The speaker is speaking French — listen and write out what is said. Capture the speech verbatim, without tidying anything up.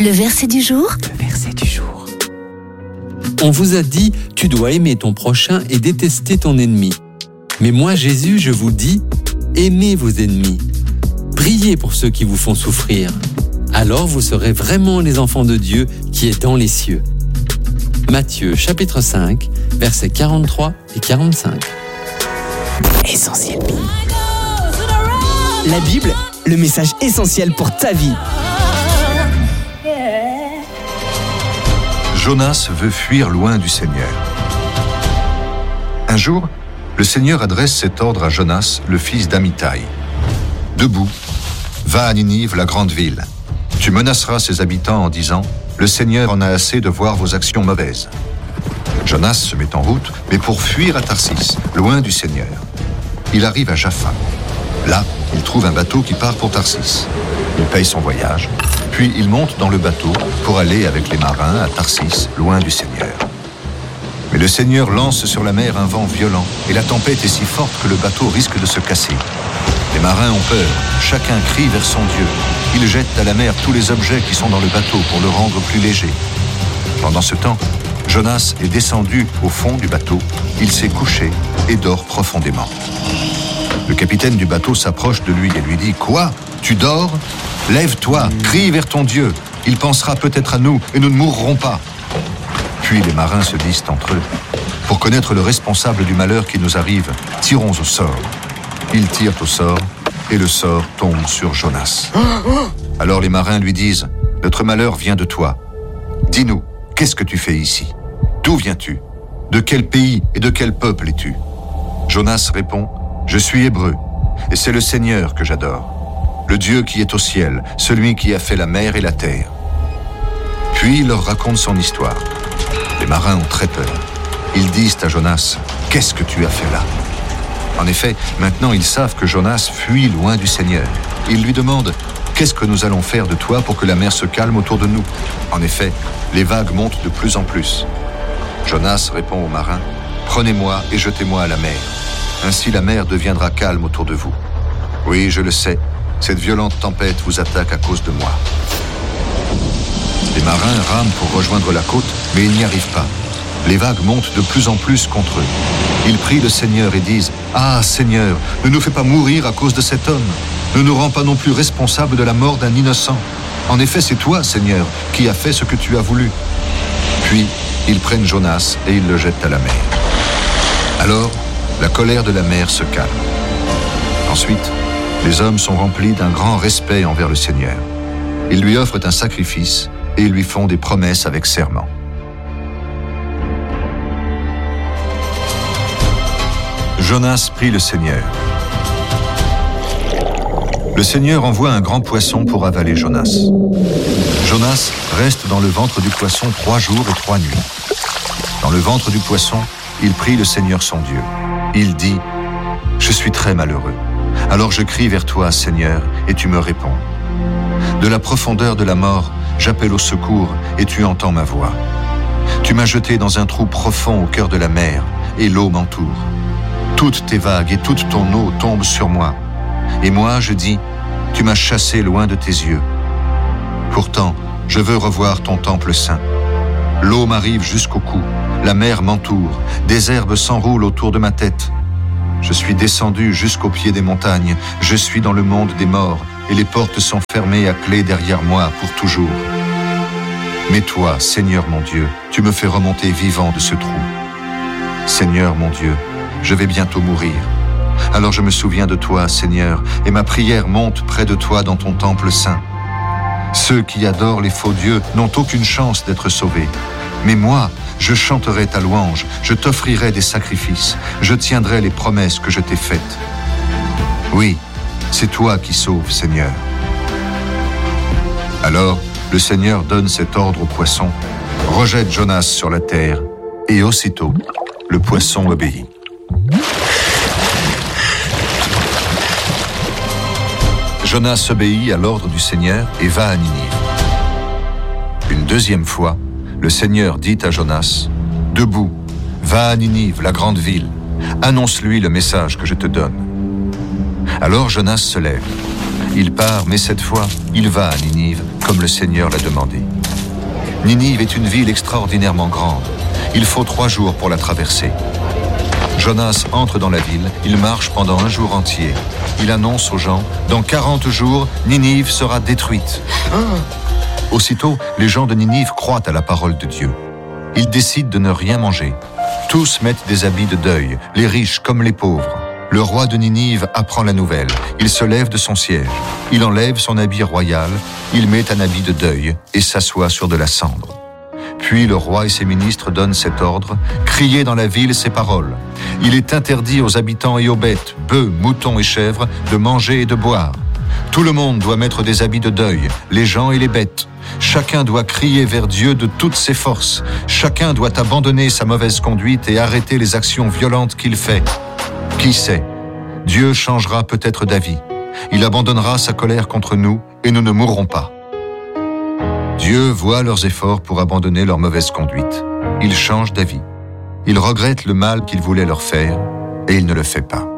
Le verset du jour. Le verset du jour. On vous a dit, tu dois aimer ton prochain et détester ton ennemi. Mais moi, Jésus, je vous dis, aimez vos ennemis. Priez pour ceux qui vous font souffrir. Alors vous serez vraiment les enfants de Dieu qui est dans les cieux. Matthieu chapitre cinq, versets quarante-trois et quarante-cinq. Essentiel Bible. La Bible, le message essentiel pour ta vie. Jonas veut fuir loin du Seigneur. Un jour, le Seigneur adresse cet ordre à Jonas, le fils d'Amittai. « Debout, va à Ninive, la grande ville. Tu menaceras ses habitants en disant « Le Seigneur en a assez de voir vos actions mauvaises. » Jonas se met en route, mais pour fuir à Tarsis, loin du Seigneur. Il arrive à Jaffa. Là, il trouve un bateau qui part pour Tarsis. Il paye son voyage, puis il monte dans le bateau pour aller avec les marins à Tarsis, loin du Seigneur. Mais le Seigneur lance sur la mer un vent violent et la tempête est si forte que le bateau risque de se casser. Les marins ont peur, chacun crie vers son Dieu. Ils jettent à la mer tous les objets qui sont dans le bateau pour le rendre plus léger. Pendant ce temps, Jonas est descendu au fond du bateau. Il s'est couché et dort profondément. Le capitaine du bateau s'approche de lui et lui dit « Quoi ? Tu dors ? Lève-toi, crie vers ton Dieu. Il pensera peut-être à nous et nous ne mourrons pas. » Puis les marins se disent entre eux « Pour connaître le responsable du malheur qui nous arrive, tirons au sort. » Ils tirent au sort et le sort tombe sur Jonas. Alors les marins lui disent « Notre malheur vient de toi. Dis-nous, qu'est-ce que tu fais ici ? D'où viens-tu ? De quel pays et de quel peuple es-tu » Jonas répond « Je suis hébreu, et c'est le Seigneur que j'adore, le Dieu qui est au ciel, celui qui a fait la mer et la terre. » Puis il leur raconte son histoire. Les marins ont très peur. Ils disent à Jonas « Qu'est-ce que tu as fait là ?» En effet, maintenant ils savent que Jonas fuit loin du Seigneur. Ils lui demandent « Qu'est-ce que nous allons faire de toi pour que la mer se calme autour de nous ?» En effet, les vagues montent de plus en plus. Jonas répond aux marins « Prenez-moi et jetez-moi à la mer. Ainsi la mer deviendra calme autour de vous. Oui, je le sais, cette violente tempête vous attaque à cause de moi. » Les marins rament pour rejoindre la côte, mais ils n'y arrivent pas. Les vagues montent de plus en plus contre eux. Ils prient le Seigneur et disent « Ah, Seigneur, ne nous fais pas mourir à cause de cet homme. Ne nous rends pas non plus responsables de la mort d'un innocent. En effet, c'est toi, Seigneur, qui as fait ce que tu as voulu. » Puis, ils prennent Jonas et ils le jettent à la mer. Alors, la colère de la mer se calme. Ensuite, les hommes sont remplis d'un grand respect envers le Seigneur. Ils lui offrent un sacrifice et ils lui font des promesses avec serment. Jonas prie le Seigneur. Le Seigneur envoie un grand poisson pour avaler Jonas. Jonas reste dans le ventre du poisson trois jours et trois nuits. Dans le ventre du poisson, il prie le Seigneur son Dieu. Il dit « Je suis très malheureux. Alors je crie vers toi, Seigneur, et tu me réponds. De la profondeur de la mort, j'appelle au secours et tu entends ma voix. Tu m'as jeté dans un trou profond au cœur de la mer et l'eau m'entoure. Toutes tes vagues et toute ton eau tombent sur moi. Et moi, je dis, tu m'as chassé loin de tes yeux. Pourtant, je veux revoir ton temple saint. L'eau m'arrive jusqu'au cou, la mer m'entoure, des herbes s'enroulent autour de ma tête. Je suis descendu jusqu'au pied des montagnes, je suis dans le monde des morts, et les portes sont fermées à clé derrière moi pour toujours. Mais toi, Seigneur mon Dieu, tu me fais remonter vivant de ce trou. Seigneur mon Dieu, je vais bientôt mourir. Alors je me souviens de toi, Seigneur, et ma prière monte près de toi dans ton temple saint. Ceux qui adorent les faux dieux n'ont aucune chance d'être sauvés. Mais moi, je chanterai ta louange, je t'offrirai des sacrifices, je tiendrai les promesses que je t'ai faites. Oui, c'est toi qui sauves, Seigneur. Alors, le Seigneur donne cet ordre au poisson, rejette Jonas sur la terre, et aussitôt, le poisson obéit. Jonas obéit à l'ordre du Seigneur et va à Ninive. Une deuxième fois, le Seigneur dit à Jonas, « Debout, va à Ninive, la grande ville, annonce-lui le message que je te donne. » Alors Jonas se lève. Il part, mais cette fois, il va à Ninive, comme le Seigneur l'a demandé. Ninive est une ville extraordinairement grande. Il faut trois jours pour la traverser. Jonas entre dans la ville, il marche pendant un jour entier. Il annonce aux gens, dans quarante jours, Ninive sera détruite. Aussitôt, les gens de Ninive croient à la parole de Dieu. Ils décident de ne rien manger. Tous mettent des habits de deuil, les riches comme les pauvres. Le roi de Ninive apprend la nouvelle. Il se lève de son siège. Il enlève son habit royal, il met un habit de deuil et s'assoit sur de la cendre. Puis le roi et ses ministres donnent cet ordre, criez dans la ville ces paroles. Il est interdit aux habitants et aux bêtes, bœufs, moutons et chèvres, de manger et de boire. Tout le monde doit mettre des habits de deuil, les gens et les bêtes. Chacun doit crier vers Dieu de toutes ses forces. Chacun doit abandonner sa mauvaise conduite et arrêter les actions violentes qu'il fait. Qui sait, Dieu changera peut-être d'avis. Il abandonnera sa colère contre nous et nous ne mourrons pas. Dieu voit leurs efforts pour abandonner leur mauvaise conduite. Il change d'avis. Il regrette le mal qu'il voulait leur faire et il ne le fait pas.